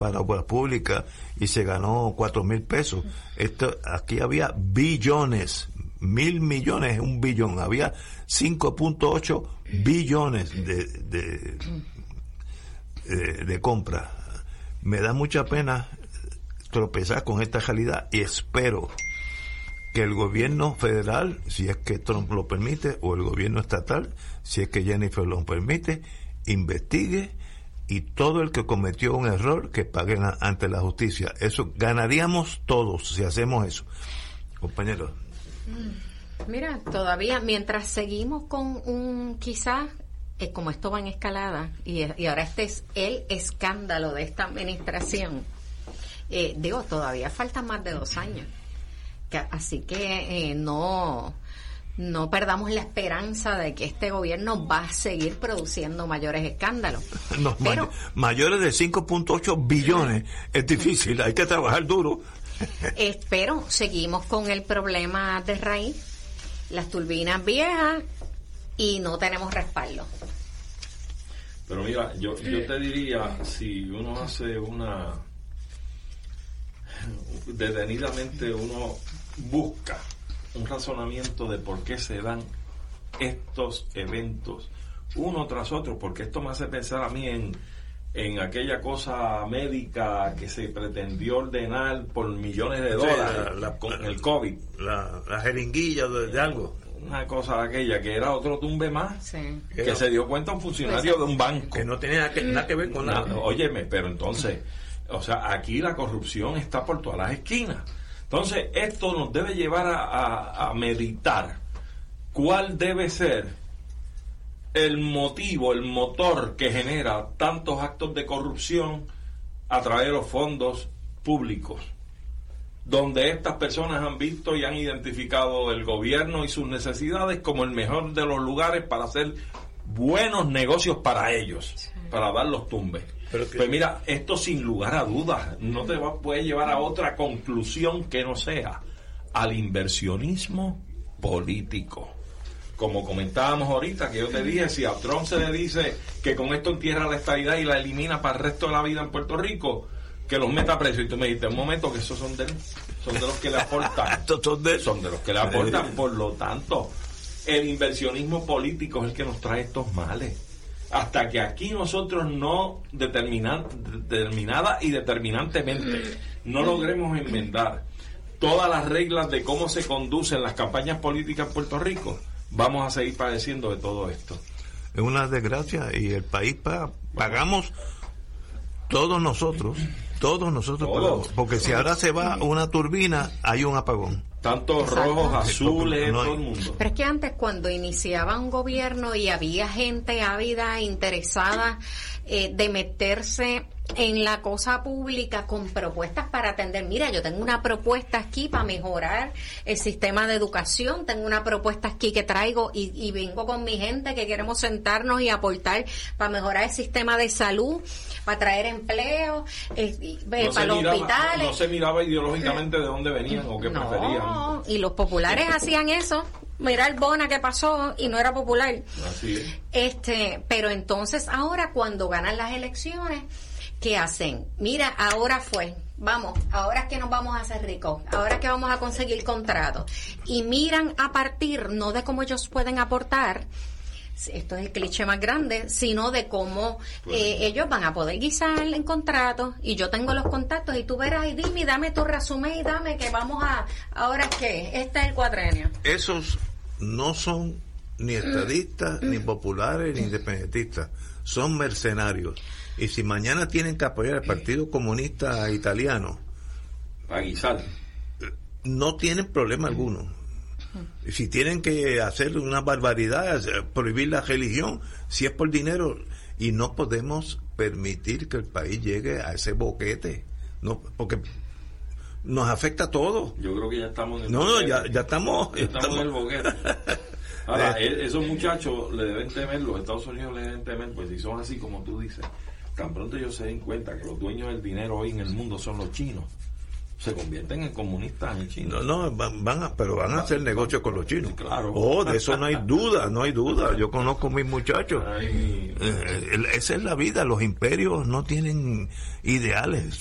para obras públicas y se ganó 4,000 pesos. Aquí había billones, 1,000 millones, un billón, había 5.8 billones de compra. Me da mucha pena tropezar con esta realidad y espero que el gobierno federal, si es que Trump lo permite, o el gobierno estatal, si es que Jennifer lo permite, investigue, y todo el que cometió un error que pague ante la justicia. Eso ganaríamos todos si hacemos eso. Compañero. Mira, todavía mientras seguimos con quizás como esto va en escalada y ahora este es el escándalo de esta administración, todavía faltan más de 2 años. Así que no perdamos la esperanza de que este gobierno va a seguir produciendo mayores escándalos. No, pero mayores de 5.8 billones es difícil, hay que trabajar duro. Pero seguimos con el problema de raíz, las turbinas viejas, y no tenemos respaldo. Pero mira, yo te diría, si uno hace detenidamente uno busca un razonamiento de por qué se dan estos eventos uno tras otro, porque esto me hace pensar a mí en aquella cosa médica que se pretendió ordenar por millones de dólares con el COVID, la jeringuilla de algo, una cosa aquella que era otro tumbe más, sí, que se dio cuenta un funcionario de un banco que no tenía nada que ver con nada. Óyeme, pero entonces, o sea, aquí la corrupción está por todas las esquinas. Entonces, esto nos debe llevar a meditar cuál debe ser el motivo, el motor que genera tantos actos de corrupción a través de los fondos públicos, donde estas personas han visto y han identificado el gobierno y sus necesidades como el mejor de los lugares para hacer buenos negocios para ellos, sí, para dar los tumbes. Pues mira, esto sin lugar a dudas no te puede llevar a otra conclusión que no sea al inversionismo político. Como comentábamos ahorita, que yo te dije, si a Trump se le dice que con esto entierra la estadidad y la elimina para el resto de la vida en Puerto Rico, que los meta preso, y tú me dijiste, un momento, que esos son de los que le aportan. Son de los que le aportan, por lo tanto, el inversionismo político es el que nos trae estos males. Hasta que aquí nosotros no determinada y determinantemente no logremos enmendar todas las reglas de cómo se conducen las campañas políticas en Puerto Rico, vamos a seguir padeciendo de todo esto. Es una desgracia, y el país pagamos todos nosotros pagamos, porque si ahora se va una turbina hay un apagón. Tantos rojos, azules, todo el mundo. Pero es que antes, cuando iniciaba un gobierno y había gente ávida, interesada de meterse en la cosa pública con propuestas para atender, mira, yo tengo una propuesta aquí para mejorar el sistema de educación, tengo una propuesta aquí que traigo y vengo con mi gente que queremos sentarnos y aportar para mejorar el sistema de salud, para traer empleo, para los hospitales. No se miraba ideológicamente de dónde venían o qué preferían. Y los populares hacían eso. Mira el Bona que pasó y no era popular. Así es. Pero entonces ahora, cuando ganan las elecciones, ¿qué hacen? Mira, ahora ahora es que nos vamos a hacer ricos, ahora es que vamos a conseguir contratos. Y miran a partir, no de cómo ellos pueden aportar, esto es el cliché más grande, sino de cómo ellos van a poder guisar en contratos, y yo tengo los contactos, y tú verás, y dime, dame tu resumen, y dame que vamos ahora es que este es el cuatrenio. Esos no son ni estadistas, ni populares, ni independentistas, son mercenarios. Y si mañana tienen que apoyar al Partido Comunista Italiano, para guisar, no tienen problema alguno. Y si tienen que hacer una barbaridad, prohibir la religión, si es por dinero, y no podemos permitir que el país llegue a ese boquete, no, porque nos afecta a todos. Yo creo que ya estamos en el boquete. Ya estamos en el boquete. Ahora, esos muchachos le deben temer, los Estados Unidos le deben temer, pues si son así como tú dices, tan pronto ellos se den cuenta que los dueños del dinero hoy en el mundo son los chinos, se convierten en comunistas en China. No, pero van a hacer negocio con los chinos. Claro. Oh, de eso no hay duda. Yo conozco a mis muchachos. Esa es la vida. Los imperios no tienen ideales.